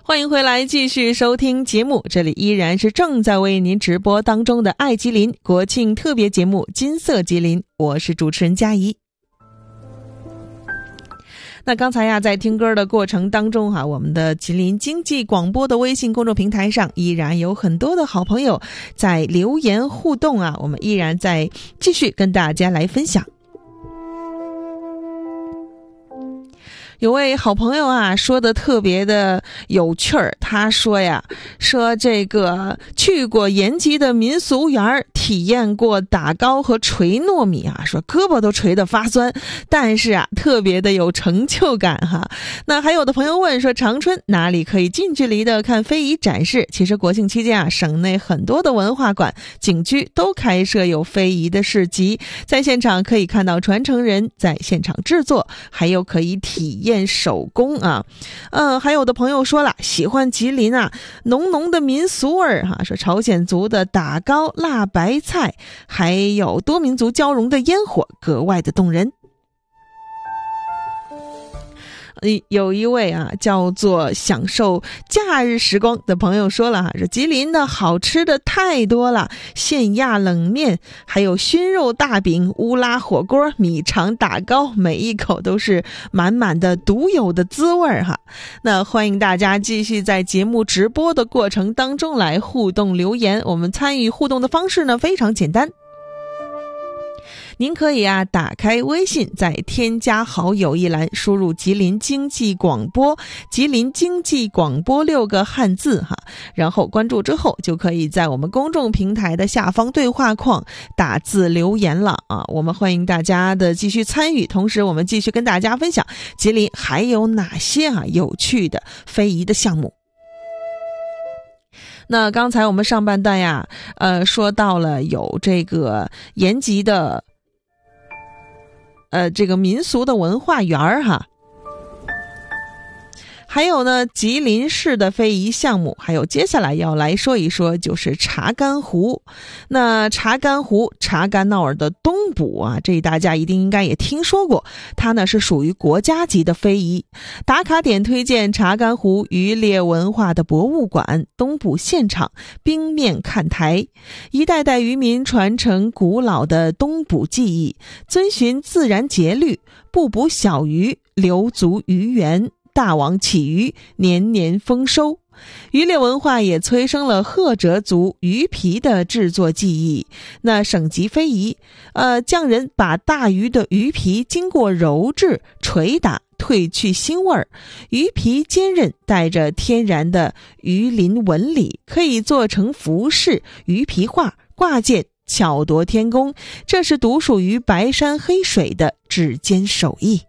欢迎回来继续收听节目，这里依然是正在为您直播当中的爱吉林国庆特别节目金色吉林，我是主持人佳怡。那刚才呀，在听歌的过程当中哈，我们的吉林经济广播的微信公众平台上依然有很多的好朋友在留言互动啊，我们依然在继续跟大家来分享。有位好朋友啊说的特别的有趣儿，他说呀，说这个去过延吉的民俗园，体验过打糕和捶糯米啊，说胳膊都捶得发酸，但是啊特别的有成就感哈。那还有的朋友问说，长春哪里可以近距离的看非遗展示？其实国庆期间啊，省内很多的文化馆、景区都开设有非遗的市集，在现场可以看到传承人在现场制作，还有可以体验手工啊。还有的朋友说了，喜欢吉林啊浓浓的民俗味儿哈，说朝鲜族的打糕、辣白菜，还有多民族交融的烟火格外的动人。有一位啊叫做享受假日时光的朋友说了哈，说吉林的好吃的太多了，现压冷面，还有熏肉大饼、乌拉火锅、米肠打糕，每一口都是满满的独有的滋味哈。那欢迎大家继续在节目直播的过程当中来互动留言，我们参与互动的方式呢非常简单。您可以啊打开微信，在添加好友一栏输入吉林经济广播，吉林经济广播6个汉字哈，然后关注之后就可以在我们公众平台的下方对话框打字留言了啊。我们欢迎大家的继续参与，同时我们继续跟大家分享吉林还有哪些有趣的非遗的项目。那刚才我们上半段呀说到了有这个延吉的这个民俗的文化园哈，还有呢吉林市的非遗项目，还有接下来要来说一说就是查干湖。那查干湖查干闹尔的东捕啊，这大家一定应该也听说过，它呢是属于国家级的非遗。打卡点推荐查干湖渔猎文化的博物馆、东捕现场、冰面看台，一代代渔民传承古老的东捕技艺，遵循自然节律，不捕小鱼，留足鱼源，大网起鱼，年年丰收。渔猎文化也催生了赫哲族鱼皮的制作技艺。那省级非遗，匠人把大鱼的鱼皮经过揉制、捶打，褪去腥味儿，鱼皮坚韧，带着天然的鱼鳞纹理，可以做成服饰、鱼皮画、挂件，巧夺天工。这是独属于白山黑水的指尖手艺。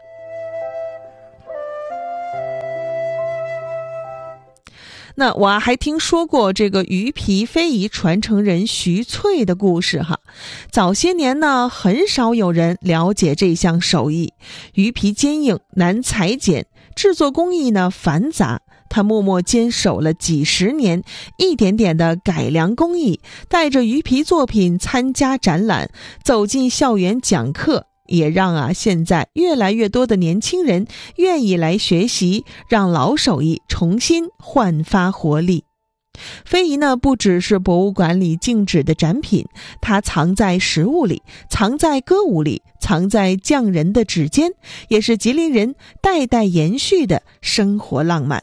那我还听说过这个鱼皮非遗传承人徐翠的故事哈。早些年呢，很少有人了解这项手艺。鱼皮坚硬，难裁剪，制作工艺呢繁杂。他默默坚守了几十年，一点点的改良工艺，带着鱼皮作品参加展览，走进校园讲课，也让现在越来越多的年轻人愿意来学习，让老手艺重新焕发活力。非遗呢，不只是博物馆里静止的展品，它藏在食物里，藏在歌舞里，藏在匠人的指尖，也是吉林人代代延续的生活浪漫。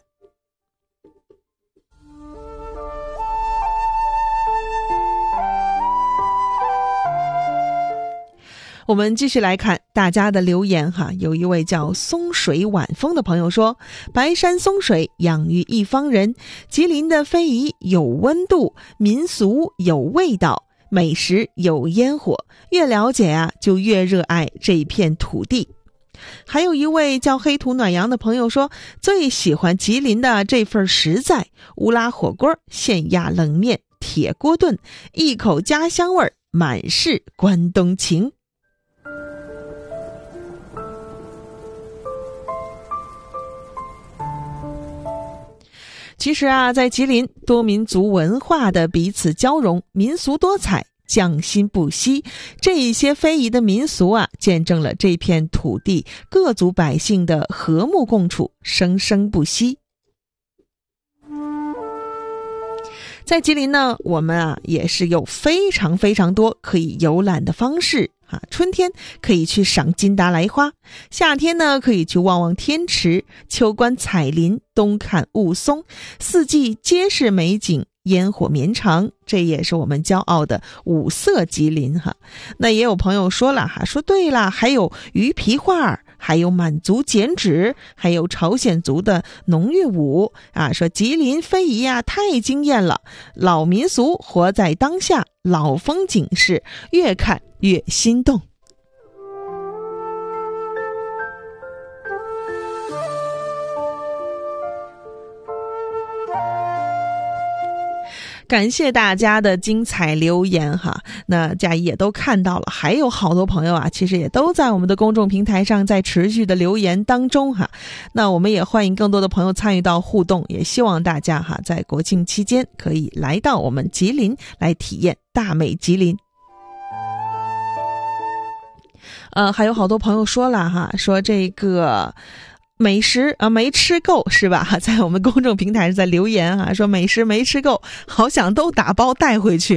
我们继续来看大家的留言哈。有一位叫松水晚风的朋友说，白山松水养育一方人，吉林的非遗有温度，民俗有味道，美食有烟火，越了解就越热爱这一片土地。还有一位叫黑土暖阳的朋友说，最喜欢吉林的这份实在，乌拉火锅、现压冷面、铁锅炖，一口家乡味，满是关东情。其实在吉林，多民族文化的彼此交融，民俗多彩，匠心不息。这一些非遗的民俗见证了这片土地各族百姓的和睦共处，生生不息。 在吉林呢，我们也是有非常非常多可以游览的方式。春天可以去赏金达莱花，夏天呢可以去望望天池，秋观彩林，冬看雾凇，四季皆是美景，烟火绵长，这也是我们骄傲的五色吉林哈。那也有朋友说了说对了，还有鱼皮画，还有满族剪纸，还有朝鲜族的农乐舞说吉林非遗太惊艳了，老民俗活在当下，老风景是越看越心动。感谢大家的精彩留言哈，那佳怡也都看到了，还有好多朋友其实也都在我们的公众平台上在持续的留言当中哈。那我们也欢迎更多的朋友参与到互动，也希望大家在国庆期间可以来到我们吉林来体验大美吉林。还有好多朋友说了说这个美食没吃够是吧？在我们公众平台在留言说美食没吃够，好想都打包带回去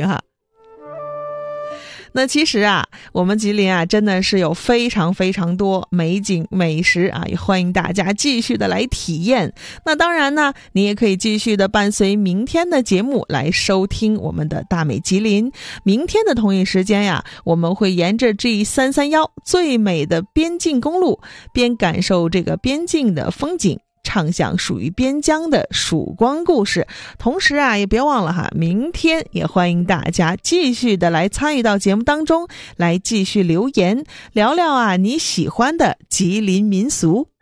那其实我们吉林真的是有非常非常多美景美食也欢迎大家继续的来体验。那当然呢，你也可以继续的伴随明天的节目来收听我们的大美吉林。明天的同一时间我们会沿着 G331 最美的边境公路，边感受这个边境的风景，唱响属于边疆的曙光故事。同时也别忘了明天也欢迎大家继续的来参与到节目当中，来继续留言，聊聊你喜欢的吉林民俗。